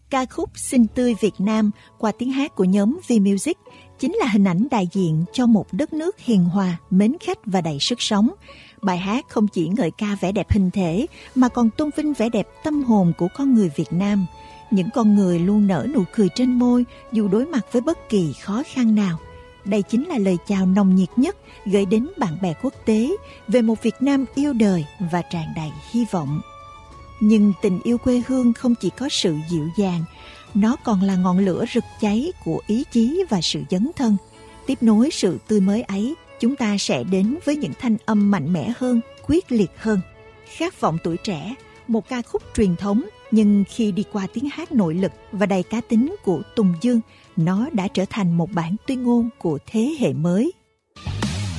Ca khúc Xinh Tươi Việt Nam qua tiếng hát của nhóm V-Music chính là hình ảnh đại diện cho một đất nước hiền hòa, mến khách và đầy sức sống. Bài hát không chỉ ngợi ca vẻ đẹp hình thể mà còn tôn vinh vẻ đẹp tâm hồn của con người Việt Nam. Những con người luôn nở nụ cười trên môi dù đối mặt với bất kỳ khó khăn nào. Đây chính là lời chào nồng nhiệt nhất gửi đến bạn bè quốc tế về một Việt Nam yêu đời và tràn đầy hy vọng. Nhưng tình yêu quê hương không chỉ có sự dịu dàng, nó còn là ngọn lửa rực cháy của ý chí và sự dấn thân. Tiếp nối sự tươi mới ấy, chúng ta sẽ đến với những thanh âm mạnh mẽ hơn, quyết liệt hơn. Khát vọng tuổi trẻ, một ca khúc truyền thống, nhưng khi đi qua tiếng hát nội lực và đầy cá tính của Tùng Dương, nó đã trở thành một bản tuyên ngôn của thế hệ mới.